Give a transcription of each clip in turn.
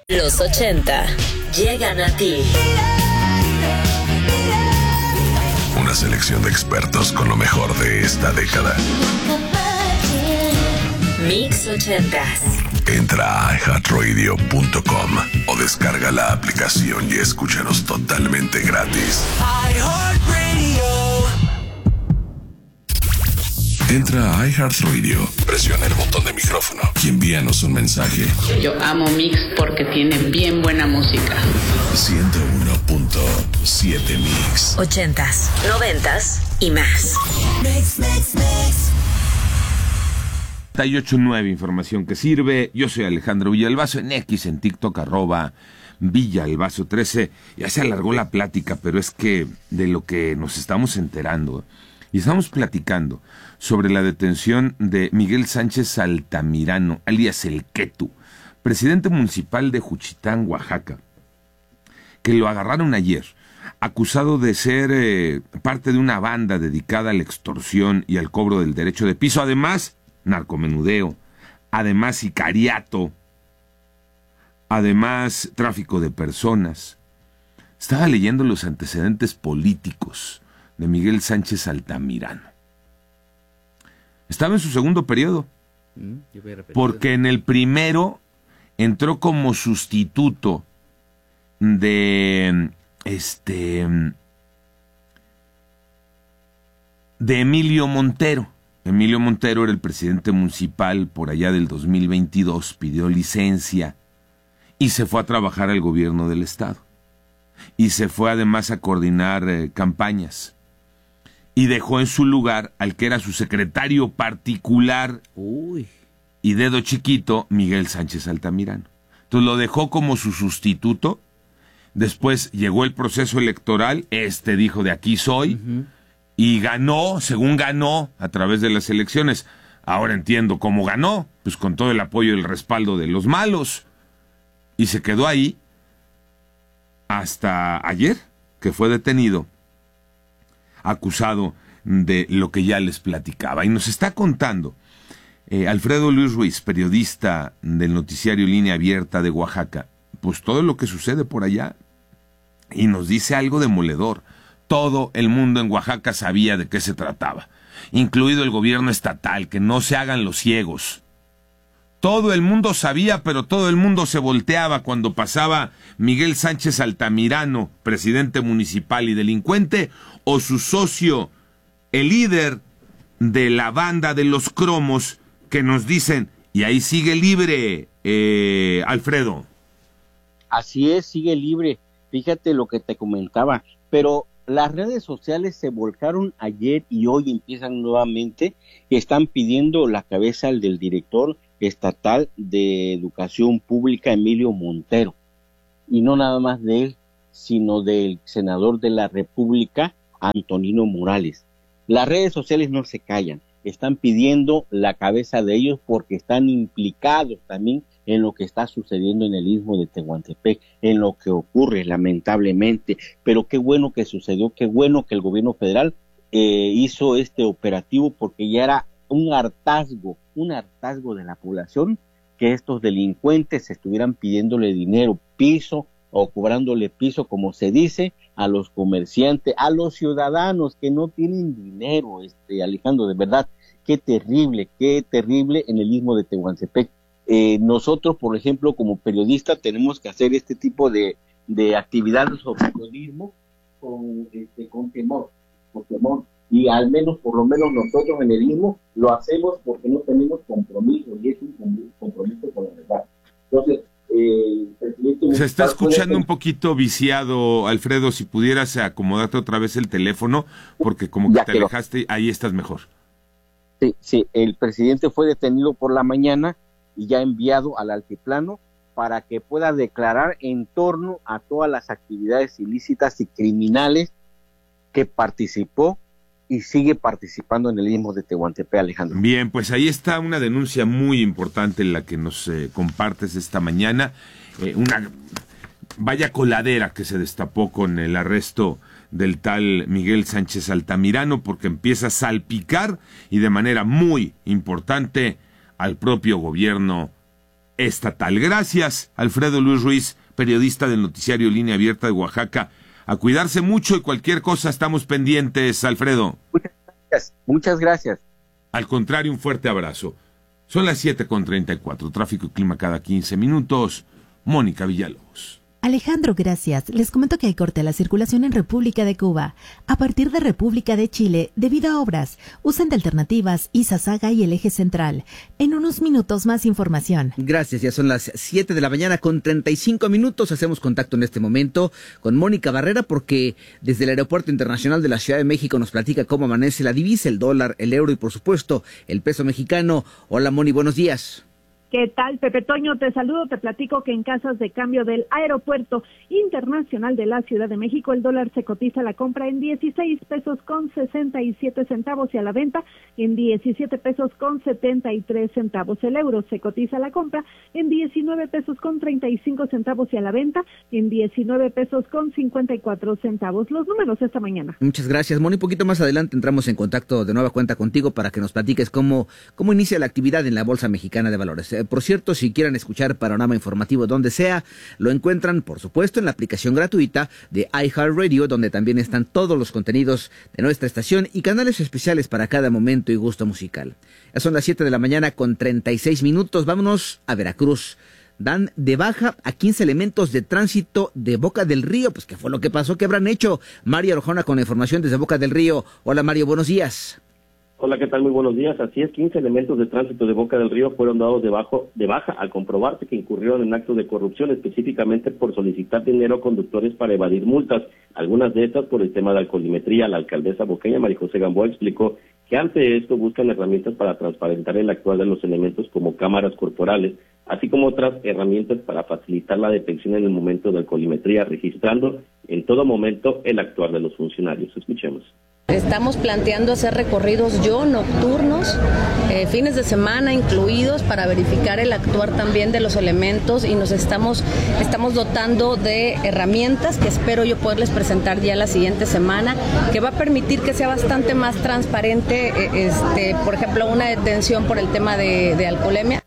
Los 80 llegan a ti. Una selección de expertos con lo mejor de esta década. Mix 80s. Entra a iHeartRadio.com o descarga la aplicación y escúchanos totalmente gratis. Entra a iHeartRadio, presiona el botón de micrófono y envíanos un mensaje. Yo amo Mix porque tiene bien buena música. 101.7 Mix. 80s, 90s y más. Mix. 98.9, información que sirve. Yo soy Alejandro Villalbazo, en X, en TikTok, @Villalbazo13. Ya se alargó la plática, pero es que de lo que nos estamos enterando, y estamos platicando sobre la detención de Miguel Sánchez Altamirano, alias El Quetu, presidente municipal de Juchitán, Oaxaca, que lo agarraron ayer, acusado de ser parte de una banda dedicada a la extorsión y al cobro del derecho de piso, además narcomenudeo, además sicariato, además tráfico de personas. Estaba leyendo los antecedentes políticos de Miguel Sánchez Altamirano. Estaba en su segundo periodo, porque en el primero entró como sustituto de Emilio Montero. Emilio Montero era el presidente municipal por allá del 2022, pidió licencia y se fue a trabajar al gobierno del estado. Y se fue además a coordinar campañas. Y dejó en su lugar al que era su secretario particular y dedo chiquito, Miguel Sánchez Altamirano. Entonces lo dejó como su sustituto. Después llegó el proceso electoral, dijo de aquí soy, y ganó, según ganó, a través de las elecciones. Ahora entiendo cómo ganó, pues con todo el apoyo y el respaldo de los malos. Y se quedó ahí hasta ayer, que fue detenido, acusado de lo que ya les platicaba. Y nos está contando Alfredo Luis Ruiz, periodista del noticiario Línea Abierta de Oaxaca, pues todo lo que sucede por allá. Y nos dice algo demoledor. Todo el mundo en Oaxaca sabía de qué se trataba, incluido el gobierno estatal, que no se hagan los ciegos. Todo el mundo sabía, pero todo el mundo se volteaba cuando pasaba Miguel Sánchez Altamirano, presidente municipal y delincuente, o su socio, el líder de la banda de los cromos, que nos dicen, y ahí sigue libre, Alfredo. Así es, sigue libre. Fíjate lo que te comentaba, pero las redes sociales se volcaron ayer y hoy empiezan nuevamente, están pidiendo la cabeza del director estatal de Educación Pública, Emilio Montero, y no nada más de él, sino del senador de la República, Antonino Morales. Las redes sociales no se callan, están pidiendo la cabeza de ellos porque están implicados también en lo que está sucediendo en el Istmo de Tehuantepec, en lo que ocurre lamentablemente, pero qué bueno que sucedió, qué bueno que el gobierno federal hizo este operativo, porque ya era un hartazgo de la población que estos delincuentes estuvieran pidiéndole dinero, piso, o cobrándole piso, como se dice, a los comerciantes, a los ciudadanos que no tienen dinero, Alejandro, de verdad, qué terrible en el Istmo de Tehuantepec. Nosotros, por ejemplo, como periodistas, tenemos que hacer este tipo de actividades o periodismo con temor, y al menos, por lo menos nosotros en el Istmo lo hacemos porque no tenemos compromiso, y es un compromiso con la verdad. Entonces, se está escuchando un poquito viciado, Alfredo, si pudieras acomodarte otra vez el teléfono, porque como que te alejaste, ahí estás mejor. Sí, el presidente fue detenido por la mañana y ya enviado al altiplano para que pueda declarar en torno a todas las actividades ilícitas y criminales que participó y sigue participando en el Istmo de Tehuantepec, Alejandro. Bien, pues ahí está una denuncia muy importante en la que nos compartes esta mañana. Una vaya coladera que se destapó con el arresto del tal Miguel Sánchez Altamirano, porque empieza a salpicar y de manera muy importante al propio gobierno estatal. Gracias, Alfredo Luis Ruiz, periodista del noticiario Línea Abierta de Oaxaca. A cuidarse mucho y cualquier cosa estamos pendientes, Alfredo. Muchas gracias. Al contrario, un fuerte abrazo. Son las 7:34. Tráfico y clima cada 15 minutos. Mónica Villalobos. Alejandro, gracias. Les comento que hay corte a la circulación en República de Cuba. A partir de República de Chile, debido a obras, usen de alternativas Izazaga y el eje central. En unos minutos más información. Gracias, ya son las 7 de la mañana con 35 minutos. Hacemos contacto en este momento con Mónica Barrera porque desde el Aeropuerto Internacional de la Ciudad de México nos platica cómo amanece la divisa, el dólar, el euro y por supuesto el peso mexicano. Hola Moni, buenos días. ¿Qué tal, Pepe Toño? Te saludo, te platico que en casas de cambio del Aeropuerto Internacional de la Ciudad de México, el dólar se cotiza a la compra en 16 pesos con 67 centavos y a la venta en 17 pesos con 73 centavos. El euro se cotiza a la compra en 19 pesos con 35 centavos y a la venta en 19 pesos con 54 centavos. Los números esta mañana. Muchas gracias, Moni. Un poquito más adelante entramos en contacto de nueva cuenta contigo para que nos platiques cómo inicia la actividad en la Bolsa Mexicana de Valores. Por cierto, si quieren escuchar Panorama Informativo donde sea, lo encuentran, por supuesto, en la aplicación gratuita de iHeartRadio, donde también están todos los contenidos de nuestra estación y canales especiales para cada momento y gusto musical. Ya son las 7 de la mañana con 36 minutos. Vámonos a Veracruz. Dan de baja a 15 elementos de tránsito de Boca del Río. Pues, ¿qué fue lo que pasó? ¿Qué habrán hecho? Mario Arjona con la información desde Boca del Río. Hola, Mario, buenos días. Hola, ¿qué tal? Muy buenos días. Así es, 15 elementos de tránsito de Boca del Río fueron dados de baja al comprobarse que incurrieron en actos de corrupción, específicamente por solicitar dinero a conductores para evadir multas. Algunas de estas por el tema de alcoholimetría. La alcaldesa boqueña, María José Gamboa, explicó que ante esto buscan herramientas para transparentar el actuar de los elementos como cámaras corporales, así como otras herramientas para facilitar la detección en el momento de alcoholimetría, registrando en todo momento el actuar de los funcionarios. Escuchemos. Estamos planteando hacer recorridos nocturnos, fines de semana incluidos, para verificar el actuar también de los elementos, y nos estamos dotando de herramientas que espero yo poderles presentar ya la siguiente semana, que va a permitir que sea bastante más transparente, por ejemplo, una detención por el tema de alcoholemia.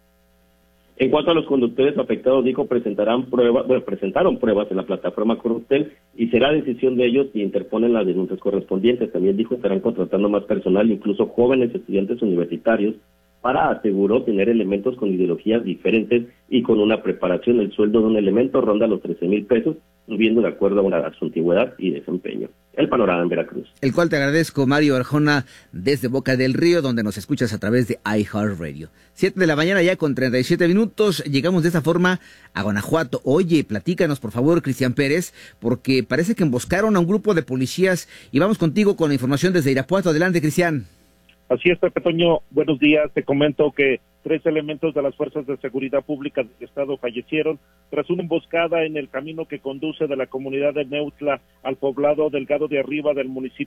En cuanto a los conductores afectados, dijo, presentaron pruebas en la plataforma Corruptel y será decisión de ellos si interponen las denuncias correspondientes. También dijo, estarán contratando más personal, incluso jóvenes estudiantes universitarios, para, aseguró, tener elementos con ideologías diferentes y con una preparación. El sueldo de un elemento ronda los 13,000 pesos, subiendo de acuerdo a su antigüedad y desempeño. El panorama en Veracruz. El cual te agradezco, Mario Arjona, desde Boca del Río, donde nos escuchas a través de iHeartRadio. 7 de la mañana ya con 37 minutos, llegamos de esta forma a Guanajuato. Oye, platícanos por favor, Cristian Pérez, porque parece que emboscaron a un grupo de policías y vamos contigo con la información desde Irapuato. Adelante, Cristian. Así es, Pepe Toño, buenos días. Te comento que 3 elementos de las Fuerzas de Seguridad Pública del Estado fallecieron tras una emboscada en el camino que conduce de la comunidad de Neutla al poblado Delgado de Arriba del municipio